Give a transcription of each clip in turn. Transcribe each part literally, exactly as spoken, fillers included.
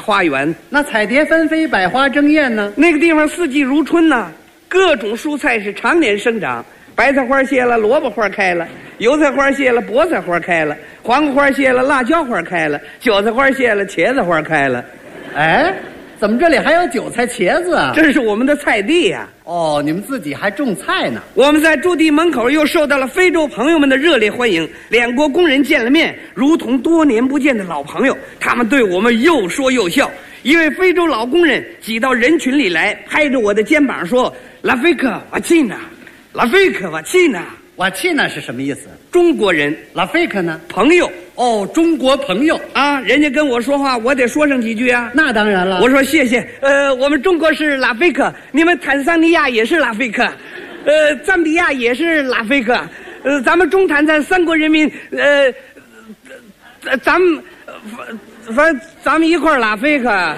花园。 那彩蝶纷飞，百花争艳呢？ 那个地方四季如春呐、啊，各种蔬菜是常年生长。白菜花谢了，萝卜花开了；油菜花谢了，菠菜花开了；黄瓜花谢了，辣椒花开了；韭菜花谢了，茄子花开了。 哎，怎么这里还有韭菜、茄子啊？ 这是我们的菜地呀、 啊！哦，你们自己还种菜呢？ 我们在驻地门口又受到了非洲朋友们的热烈欢迎，两国工人见了面，如同多年不见的老朋友。他们对我们又说又笑。一位非洲老工人挤到人群里来，拍着我的肩膀说：“拉菲克瓦契纳，拉菲克瓦契纳。” 瓦契纳是什么意思？ 中国人。 拉菲克呢？ 朋友。 哦，中国朋友啊！人家跟我说话，我得说上几句啊。 那当然了。 我说谢谢。呃，我们中国是拉菲克，你们坦桑尼亚也是拉菲克，呃，赞比亚也是拉菲克，呃，咱们中坦赞三国人民，呃，咱们反正咱们一块儿拉菲克。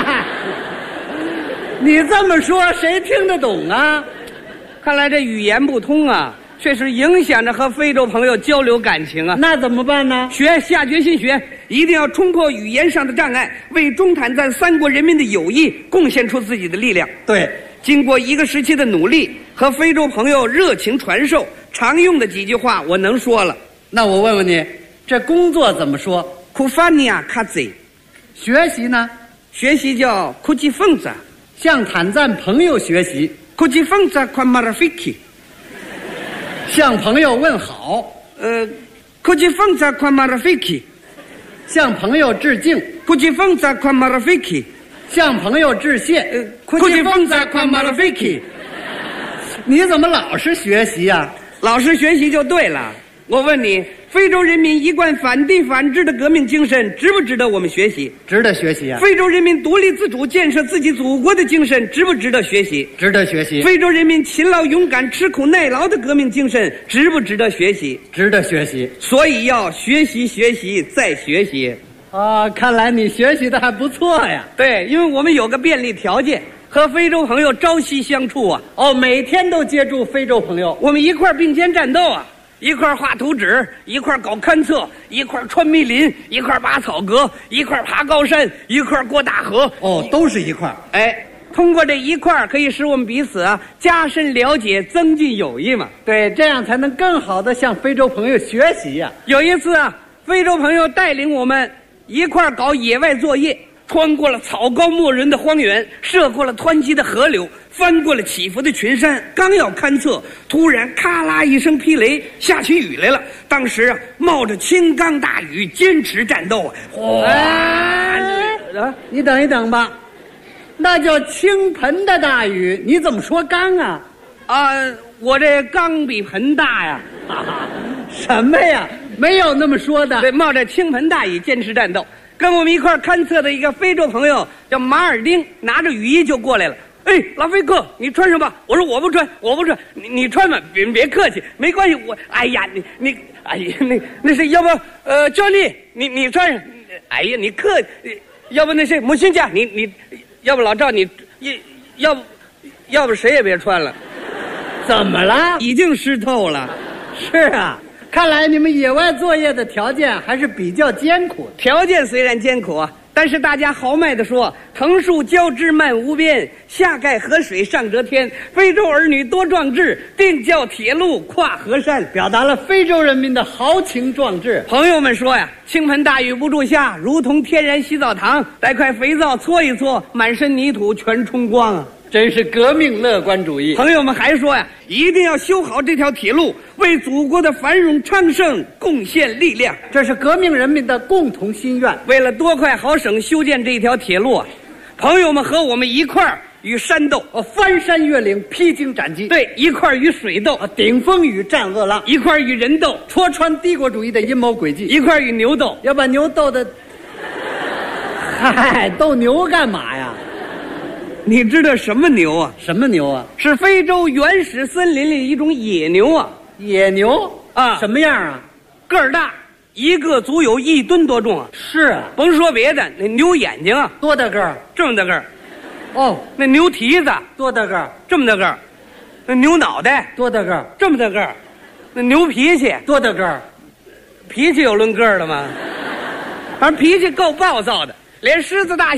你这么说，谁听得懂啊？ 看来这语言不通啊。确实影响着和非洲朋友交流感情啊！ 那怎么办呢？ 学，下决心学，一定要冲破语言上的障碍，为中坦赞三国人民的友谊贡献出自己的力量。 对， 经过一个时期的努力和非洲朋友热情传授，常用的几句话我能说了。 那我问问你，这工作怎么说？ 库法尼亚卡兹。 学习呢？ 学习叫库吉凤子。 向坦赞朋友学习。 库吉凤子夸马拉菲基。 向朋友问好， 呃，库吉凤子夸马拉菲基； 向朋友致敬， 库吉凤子夸马拉菲基； 向朋友致谢， 呃，库吉凤子夸马拉菲基。 你怎么老是学习呀、啊？ 老是学习就对了。我问你，非洲人民一贯反帝反制的革命精神，值不值得我们学习？ 值得学习啊！ 非洲人民独立自主、建设自己祖国的精神，值不值得学习？ 值得学习。 非洲人民勤劳勇敢、吃苦耐劳的革命精神，值不值得学习？ 值得学习。 所以要学习、学习再学习。 啊，看来你学习的还不错呀。 对，因为我们有个便利条件，和非洲朋友朝夕相处啊。 哦，每天都接触非洲朋友， 我们一块并肩战斗啊。一块画图纸，一块搞勘测，一块穿密林，一块拔草革，一块爬高山，一块过大河。 哦，都是一块。 哎，通过这一块可以使我们彼此啊加深了解，增进友谊嘛。 对，这样才能更好的向非洲朋友学习呀、啊。 有一次啊，非洲朋友带领我们一块搞野外作业，穿过了草高没人的荒原，涉过了湍急的河流，翻过了起伏的群山。刚要勘测，突然咔啦一声霹雷，下起雨来了。当时啊，冒着倾缸大雨，坚持战斗啊！ 哇、哎啊！你等一等吧，那叫倾盆的大雨，你怎么说缸啊？ 啊，我这缸比盆大呀！ 什么呀？没有那么说的。 对，冒着倾盆大雨坚持战斗。跟我们一块勘测的一个非洲朋友叫马尔丁，拿着雨衣就过来了。哎，拉菲克，你穿上吧。我说我不穿，我不穿，你你穿吧，别别客气，没关系。我，哎呀，你你，哎呀，那那是要不呃，教练，你你穿上。哎呀，你客，要不那谁，母亲家，你你，要不老赵你，要不要不谁也别穿了。 怎么了？ 已经湿透了。 是啊。看来你们野外作业的条件还是比较艰苦的。 条件虽然艰苦啊，但是大家豪迈地说：“藤树交枝漫无边，下盖河水上遮天。非洲儿女多壮志，定叫铁路跨河山。” 表达了非洲人民的豪情壮志。 朋友们说呀，倾盆大雨不住下，如同天然洗澡堂，带块肥皂搓一搓，满身泥土全冲光啊！ 真是革命乐观主义。 朋友们还说呀，一定要修好这条铁路，为祖国的繁荣昌盛贡献力量。 这是革命人民的共同心愿。 为了多快好省修建这条铁路啊，朋友们和我们一块儿与山斗， 哦，翻山越岭，披荆斩棘。 对，一块儿与水斗， 啊，顶风雨战恶浪； 一块儿与人斗， 戳穿帝国主义的阴谋诡计； 一块儿与牛斗， 要把牛斗的，嗨，斗牛干嘛呀？ 你知道什么牛啊？ 什么牛啊？ 是非洲原始森林里一种野牛啊！ 野牛啊， 什么样啊？ 个儿大，一个足有一吨多重啊！ 是啊， 甭说别的，那牛眼睛啊， 多大个儿？ 这么大个儿。 哦， 那牛蹄子多大个儿？ 这么大个儿。那牛脑袋多大个儿？ 这么大个儿。那牛脾气多大个儿？ 脾气有论个儿的吗？反正脾气够暴躁的，连狮子大